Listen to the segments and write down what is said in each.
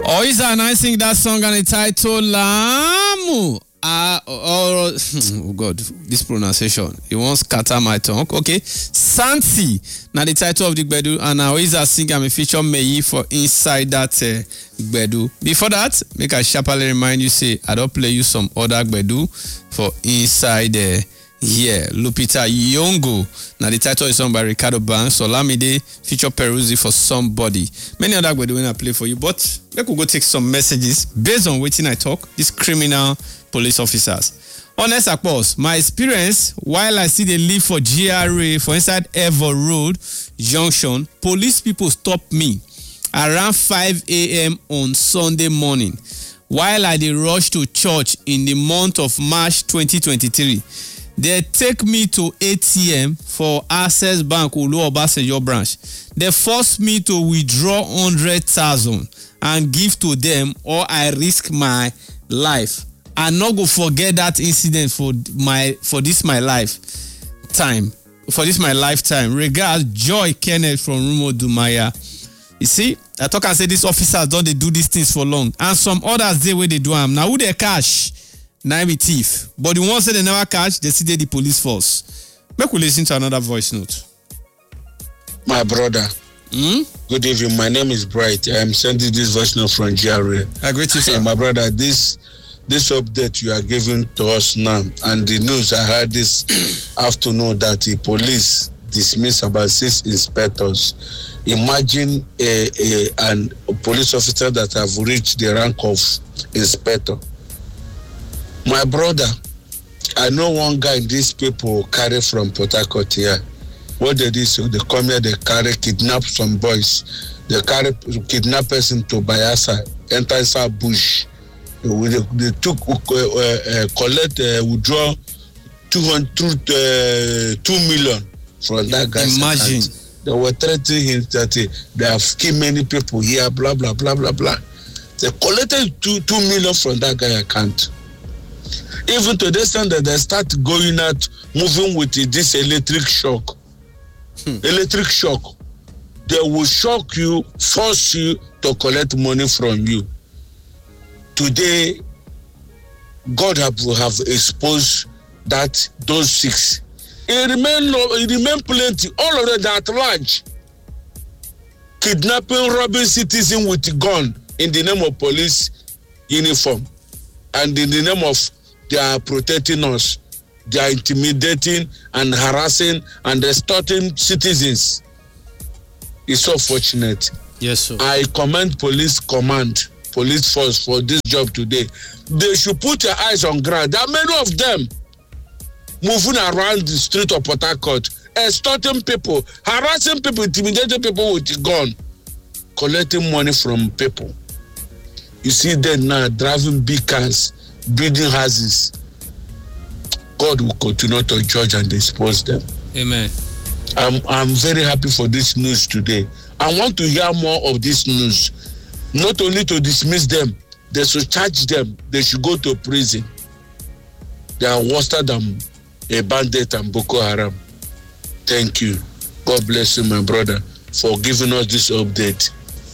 Oiza and I sing that song and the title Lamu. Oh God, this pronunciation. It won't scatter my tongue. Okay. Santi. Now the title of the Gbedu. And Oiza sing and me feature Meyi for inside that Gbedu. Before that, make I sharply remind you, say, I don't play you some other Gbedu for inside there. Yeah, Lupita Yongo. Now the title is sung by Ricardo Banks. Olamide feature Peruzzi for Somebody. Many other we're doing I play for you, but let me go take some messages based on waiting I talk. These criminal police officers. Honest pause. My experience while I see they live for GRA for inside Ever Road Junction, police people stop me around 5 a.m. on Sunday morning while I dey rush to church in the month of March 2023. They take me to ATM for Access Bank Olu Obasanjo branch. They force me to withdraw 100,000 and give to them, or I risk my life. I not go forget that incident for this my lifetime. Regards, Joy Kenneth from Rumo Dumaya. You see, I talk and say these officers don't they do these things for long, and some others they way they do them. Now who they cash? Now be thief. But the ones that they never catch, they see they the police force. Make we listen to another voice note. My brother. Good evening. My name is Bright. I am sending this voice note from GRA. I greet you, sir. My brother, this update you are giving to us now, and the news I heard this afternoon that the police dismissed about 6 inspectors. Imagine a police officer that have reached the rank of inspector. My brother, I know one guy these people carry from Port Harcourt here. What they do, so they come here, they kidnap some boys. They kidnap person to Bayelsa, enter inside bush. They took, withdraw 2 million from that guy's Imagine. account. They were threatening him that they have killed many people here, blah, blah, blah, blah, blah. They collected 2 million from that guy's account. Even to the extent that they start going out, moving with this electric shock. Electric shock. They will shock you, force you to collect money from you. Today, God have exposed those 6. It remain plenty. All of them are at large. Kidnapping, robbing citizens with gun in the name of police uniform. And in the name of they are protecting us. They are intimidating and harassing and extorting citizens. It's so fortunate. Yes, sir. I commend police force for this job today. They should put their eyes on ground. There are many of them moving around the street of Port Harcourt, extorting people, harassing people, intimidating people with a gun, collecting money from people. You see them now driving big cars, building houses. God will continue to judge and expose them. Amen. I'm very happy for this news today. I want to hear more of this news. Not only to dismiss them, they should charge them. They should go to prison. They are worse than a bandit and Boko Haram. Thank you. God bless you, my brother, for giving us this update.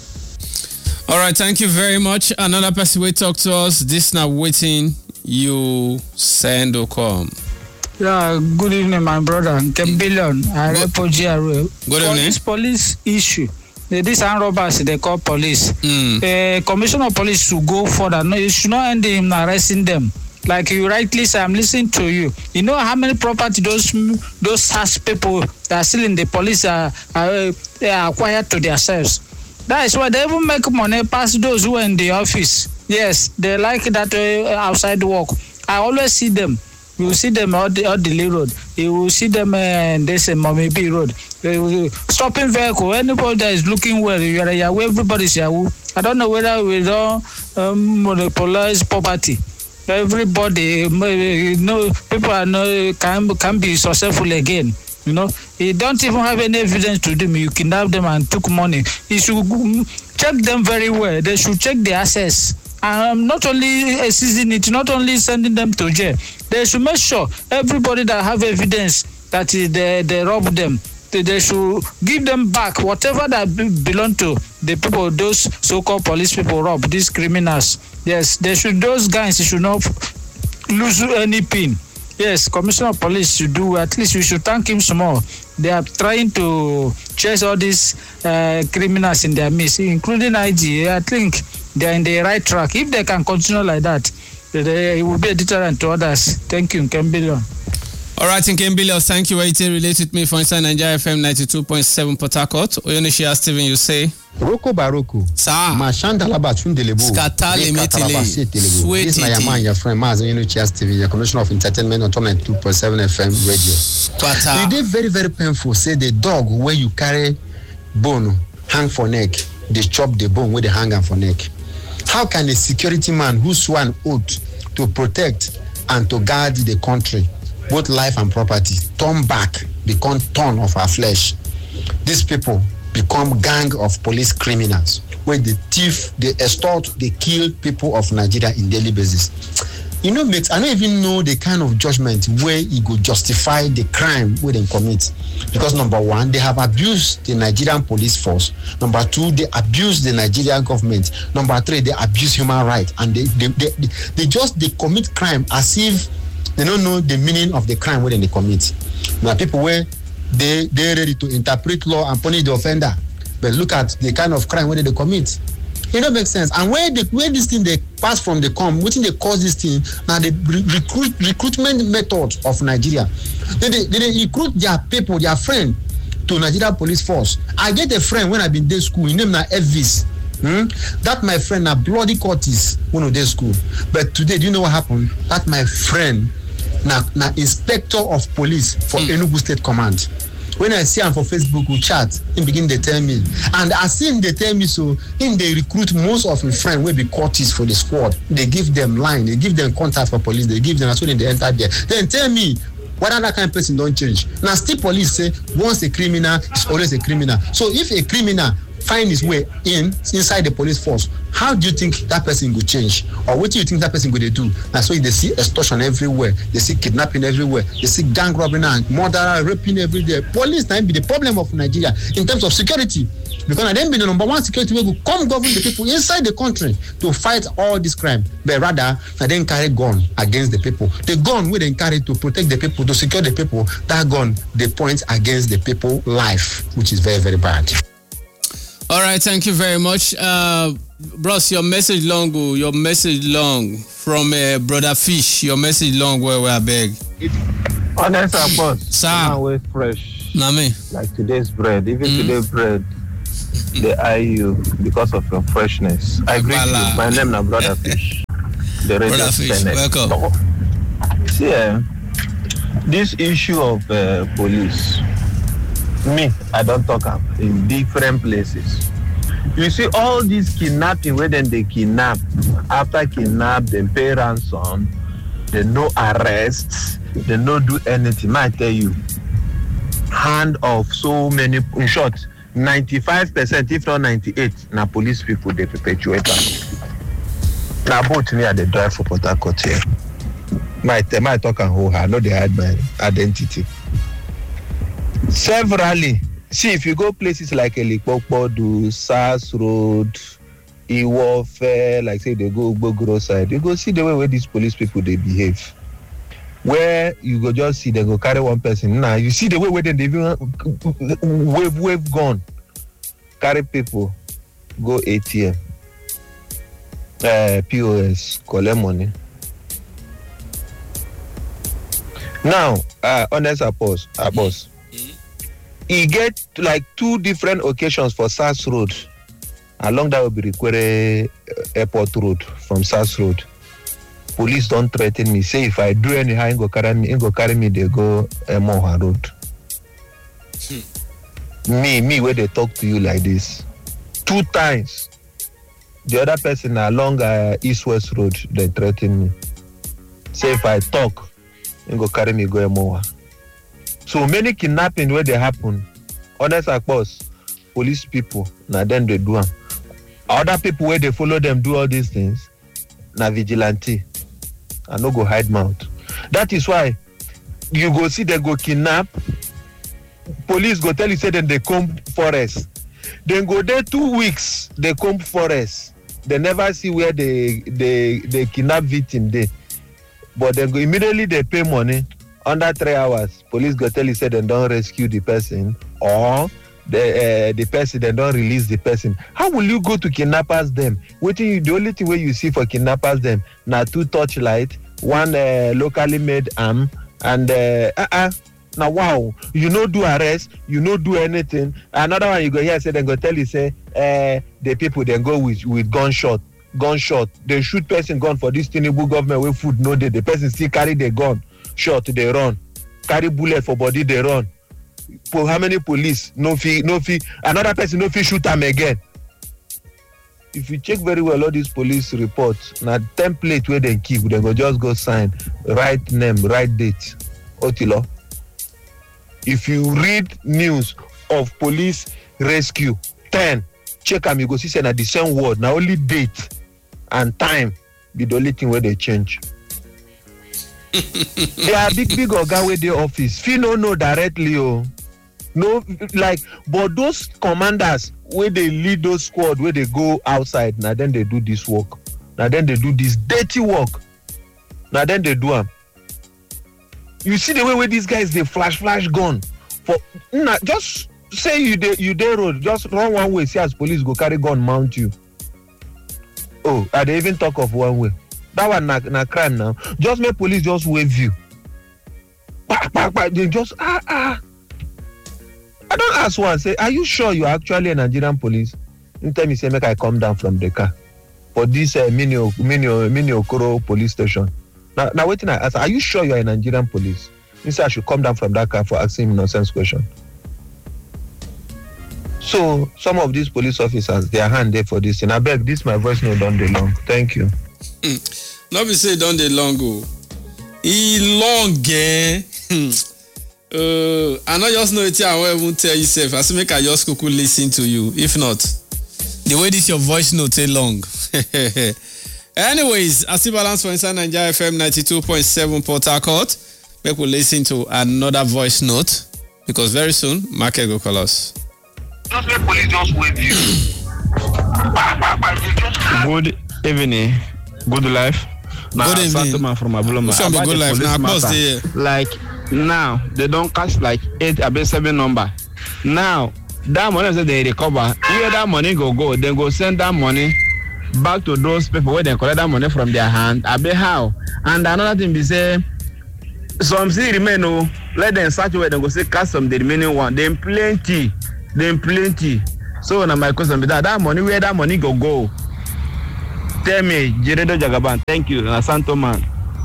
All right, thank you very much. Another person will talk to us. This now waiting you send or come. Yeah, good evening, my brother. Kembillion, I report GRA. Good evening. This police issue, these armed robbers they call police. Commissioner of police should go further. No, you should not end in arresting them. Like you rightly say, I'm listening to you. You know how many property those SARS people that are still in the police are acquired to themselves. That is why they even make money past those who are in the office. Yes, they like that outside work. I always see them. You will see them on the road. You will see them this Mommy B road. Stopping vehicle. Anybody that is looking well, you are Yahoo. Everybody's Yahoo. I don't know whether we don't monopolize property. Everybody, people are can be successful again. You know, you don't even have any evidence to them. You kidnap them and took money. You should check them very well. They should check the assets. Not only seizing it, not only sending them to jail. They should make sure everybody that have evidence that they rob them, they should give them back whatever that belong to the people, those so-called police people rob, these criminals. Yes, those guys should not lose any pin. Yes, Commissioner of Police should do, at least we should thank him some more. They are trying to chase all these criminals in their midst, including IG. I think they are in the right track. If they can continue like that, it will be a deterrent to others. Thank you, Nkembile. All right, Nkembile, thank you. Waiting, relate with me for Inside Nigeria FM 92.7 Port Harcourt. Oyonishia Stephen, you say? Roko Baroko. Sir. Mashandala Batundelebo. Skatale Metele. This is Nayaman, your friend Mazen Oyonishia Stephen, your Commissioner of Entertainment on 92.7 FM radio. It is very, very painful. Say the dog where you carry bone, hang for neck, they chop the bone where they hang for neck. How can a security man who swore an oath to protect and to guard the country, both life and property, turn back, become torn of our flesh? These people become gang of police criminals where they thief, they extort, they kill people of Nigeria in daily basis. You know, mates, I don't even know the kind of judgment where it could justify the crime where they commit. Because number one, they have abused the Nigerian police force. Number two, they abuse the Nigerian government. Number three, they abuse human rights. And they commit crime as if they don't know the meaning of the crime where they commit. Now people where they're ready to interpret law and punish the offender. But look at the kind of crime where they commit. It don't make sense. And where this thing they pass from the what they cause this thing, now the recruitment method of Nigeria. They recruit their people, their friend to Nigeria police force. I get a friend when I been in school, his name na Elvis. That my friend na bloody Curtis, one of their school. But today, do you know what happened? That my friend na inspector of police for Enugu State Command. When I see him for Facebook, we chat, he begin to tell me. And as him they tell me so, him they recruit most of my friends will be Curtis for the squad. They give them line, they give them contact for police, they give them, so then they enter there. Then tell me, whether that kind of person don't change. Now still police say, once a criminal, is always a criminal. So if a criminal find his way inside the police force, how do you think that person will change? Or what do you think that person will do? And so they see extortion everywhere, they see kidnapping everywhere, they see gang robbing and murder, raping every day. Police time be the problem of Nigeria in terms of security. Because I then be the number one security way to come govern the people inside the country to fight all this crime. But rather, I then carry gun against the people. The gun we then carry to protect the people, to secure the people, that gun they point against the people life, which is very, very bad. All right, thank you very much. Bros, your message long from Brother Fish. Your message long where we are beg. Honest about sir. Always fresh. Name. Like today's bread. Even today's bread, they eye you because of your freshness. I greet you. My name is Brother Fish. The Brother Fish, welcome. See, this issue of police, me, I don't talk in different places. You see all these kidnapping where then they kidnap, after kidnap, they pay ransom, they no arrests, they no do anything. I tell you, hand of so many, in short, 95%, if not 98%, now police people they perpetuate that. Now both me are the drive for Port Harcourt here. My talk and who I know they hide my identity. Severally, see if you go places like Elikpokpodu, SARS Road, Iwofe, like say they go Ugbogoro side, you go see the way where these police people they behave. Where you go just see they go carry one person. Now you see the way where they even wave gun, carry people, go ATM, POS, collect money. Now, honest boss. He get like 2 different occasions for SARS Road. Along that will be Requere Airport Road from SARS Road. Police don't threaten me. Say if I do anyhow, he go carry me, they go Moha Road. Me where they talk to you like this. 2 times. The other person along East-West Road, they threaten me. Say if I talk, he go carry me, go Moha. So many kidnapping where they happen, honest boss, police people, now then they do them. Other people where they follow them do all these things, now vigilante, and no go hide mouth. That is why you go see they go kidnap, police go tell you say dem dey comb forest. Dem go dey 2 weeks dey comb forest. They never see where they kidnap victim dey. But dem go immediately dey pay money. Under 3 hours, police go tell you say dem don rescue the person, or the person dem don release the person. How will you go to kidnappers dem? The only thing wey you see for kidnappers dem na 2 torchlight, 1 locally made arm, and now wow, you no do arrest, you no do anything. Another one you go hear say dem go tell you say the people dem go with gunshot. They shoot person gun for this Tinubu government wey food no dey. The person still carry the gun, shot dey run, carry bullet for body dey run. For how many police no fit another person no fit shoot am again? If you check very well all these police reports, na template wey dem keep, dem go just go sign, right name, right date. Otilo. If you read news of police rescue 10, check am, you go see say na the same word, na only date and time be the only thing where they change. They are big oga wey dey office fit no know directly no, like, but those commanders wey dey lead those squad wey dey go outside, na then they do this work, na then they do this dirty work, na then they do am. You see the way these guys dey flash gun for just say you dey road, just run one way, see as police go carry gun mount you. Oh, I dey even talk of one way. That one na crime now. Just make police just wave you. They just I don't ask one, say, are you sure you are actually a Nigerian police? You tell me, say, make I come down from the car for this mini Okoro police station. Now waiting, I ask, are you sure you are a Nigerian police? You say I should come down from that car for asking him nonsense question. So some of these police officers, their hand there for this. And I beg, this my voice no done dey long. Thank you. Not be say done dey long go. E long eh. I not just know it. I won't even tell you self. I say make I just could listen to you. If not, the way this your voice note take long. Anyways, I see balance for inside Nigeria FM 92.7 Port Harcourt. Make we listen to another voice note because very soon market go call us. Just make police just wave you. Good evening. Good life. Good evening. Man from Abuloma. Show me good life. Now, boss, like now they don't catch like 8 or 7 number. Now that money that they recover, where that money go, then go send that money back to those people where they collect that money from their hand. I bet how. And another thing be say, some still remain. Oh, let them search where they go say catch some the remaining one. Then plenty. So now my question be that money, where that money go? Tell me, Jeredo Jagaban. Thank you, Santo man.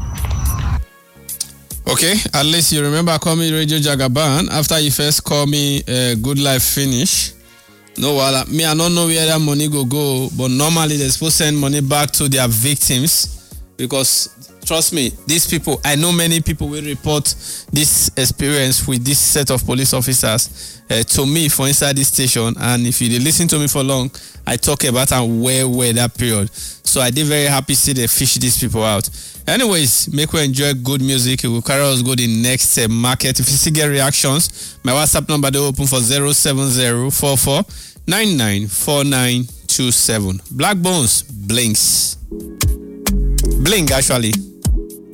Okay, at least you remember call me Radio Jagaban after you first call me Good Life Finish. No, well, me I don't know where that money go, but normally they're supposed to send money back to their victims because trust me, these people, I know many people will report this experience with this set of police officers to me for inside this station, and if you listen to me for long, I talk about and where that period. So I did very happy to see they fish these people out. Anyways, make we enjoy good music. It will carry us go the next market. If you still get reactions, my WhatsApp number they open for 07044994927. Black Bones blinks. Blink actually.